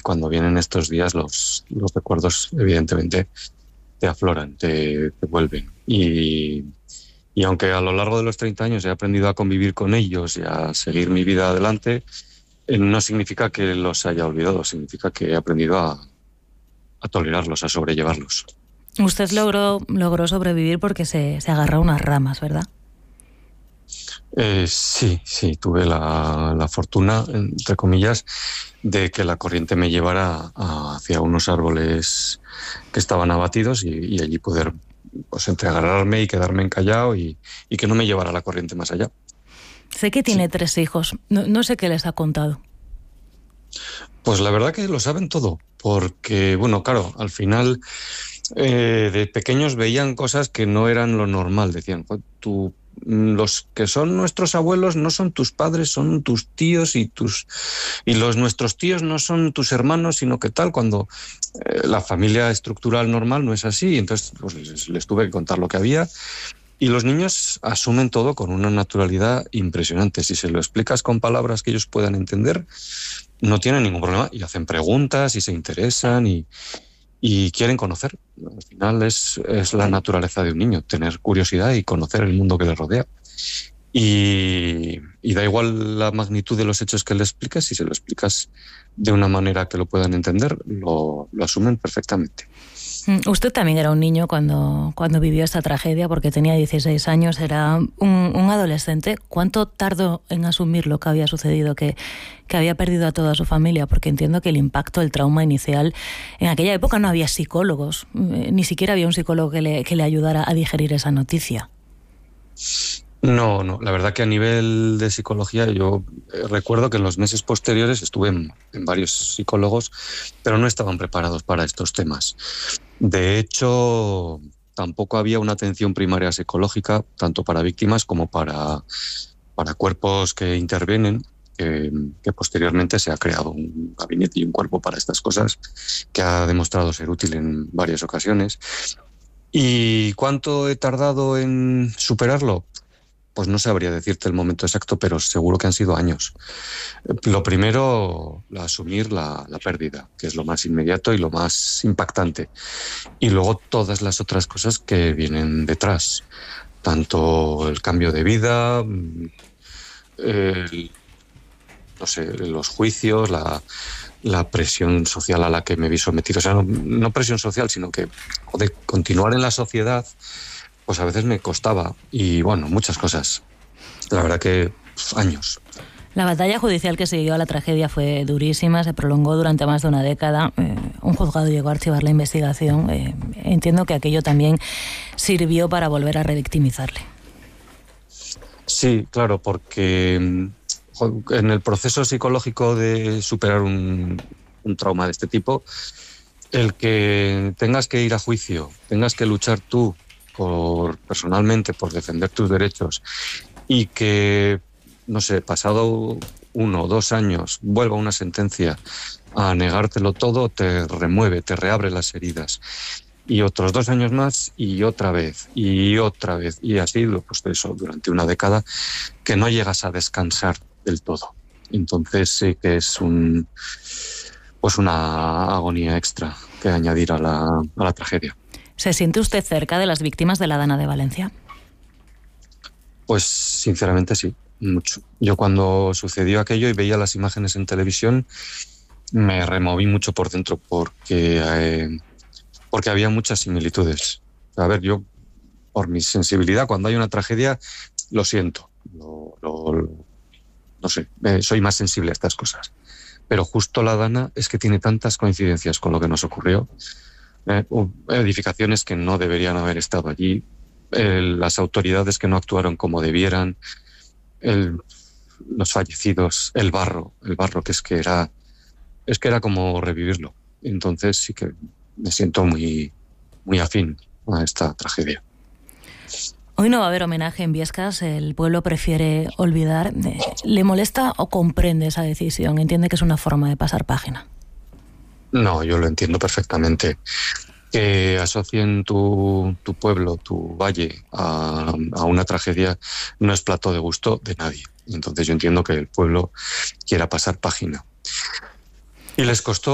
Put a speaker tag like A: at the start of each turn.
A: cuando vienen estos días los recuerdos evidentemente te afloran, te vuelven. Y aunque a lo largo de los 30 años he aprendido a convivir con ellos y a seguir mi vida adelante, no significa que los haya olvidado, significa que he aprendido a tolerarlos, a sobrellevarlos.
B: Usted logró sobrevivir porque se agarró a unas ramas, ¿verdad?
A: Sí, tuve la fortuna, entre comillas, de que la corriente me llevara hacia unos árboles que estaban abatidos y allí poder pues entre agarrarme y quedarme encallado y que no me llevara la corriente más allá.
B: Sé que tiene 3 hijos, no sé qué les ha contado.
A: Pues la verdad que lo saben todo, porque, bueno, claro, al final de pequeños veían cosas que no eran lo normal, decían, los que son nuestros abuelos no son tus padres, son tus tíos y nuestros tíos no son tus hermanos, sino que tal, cuando la familia estructural normal no es así. Entonces pues, les tuve que contar lo que había y los niños asumen todo con una naturalidad impresionante. Si se lo explicas con palabras que ellos puedan entender, no tienen ningún problema y hacen preguntas y se interesan y quieren conocer. Al final es la naturaleza de un niño, tener curiosidad y conocer el mundo que le rodea. Y da igual la magnitud de los hechos que le expliques, si se lo explicas de una manera que lo puedan entender, lo asumen perfectamente.
B: Usted también era un niño cuando vivió esta tragedia, porque tenía 16 años, era un adolescente. ¿Cuánto tardó en asumir lo que había sucedido, que había perdido a toda su familia? Porque entiendo que el impacto, el trauma inicial, en aquella época no había psicólogos, ni siquiera había un psicólogo que le ayudara a digerir esa noticia.
A: No, la verdad que a nivel de psicología yo recuerdo que en los meses posteriores estuve en varios psicólogos, pero no estaban preparados para estos temas. De hecho, tampoco había una atención primaria psicológica, tanto para víctimas como para cuerpos que intervienen, que posteriormente se ha creado un gabinete y un cuerpo para estas cosas, que ha demostrado ser útil en varias ocasiones. ¿Y cuánto he tardado en superarlo? Pues no sabría decirte el momento exacto, pero seguro que han sido años. Lo primero, asumir la pérdida, que es lo más inmediato y lo más impactante. Y luego todas las otras cosas que vienen detrás. Tanto el cambio de vida, los juicios, la presión social a la que me vi sometido. O sea, no presión social, sino que continuar en la sociedad, pues a veces me costaba. Y bueno, muchas cosas. La verdad que años.
B: La batalla judicial que siguió a la tragedia fue durísima, se prolongó durante más de una década. Un juzgado llegó a archivar la investigación. Entiendo que aquello también sirvió para volver a revictimizarle.
A: Sí, claro, porque en el proceso psicológico de superar un trauma de este tipo, el que tengas que ir a juicio, tengas que luchar tú personalmente por defender tus derechos y que, no sé, pasado 1 o 2 años vuelva una sentencia a negártelo todo, te remueve, te reabre las heridas. Y otros 2 años más y otra vez. Y así, pues eso, durante una década, que no llegas a descansar del todo. Entonces sí que es una agonía extra que añadir a la tragedia.
B: ¿Se siente usted cerca de las víctimas de la Dana de Valencia?
A: Pues sinceramente sí, mucho. Yo cuando sucedió aquello y veía las imágenes en televisión, me removí mucho por dentro porque había muchas similitudes. A ver, yo, por mi sensibilidad, cuando hay una tragedia, lo siento. No sé, soy más sensible a estas cosas. Pero justo la Dana es que tiene tantas coincidencias con lo que nos ocurrió. Edificaciones que no deberían haber estado allí, las autoridades que no actuaron como debieran, los fallecidos, el barro que era como revivirlo. Entonces sí que me siento muy, muy afín a esta tragedia.
B: Hoy no va a haber homenaje en Biescas, el pueblo prefiere olvidar. ¿Le molesta o comprende esa decisión? ¿Entiende que es una forma de pasar página?
A: No, yo lo entiendo perfectamente. Que asocien tu pueblo, tu valle, a una tragedia no es plato de gusto de nadie. Entonces yo entiendo que el pueblo quiera pasar página. Y les costó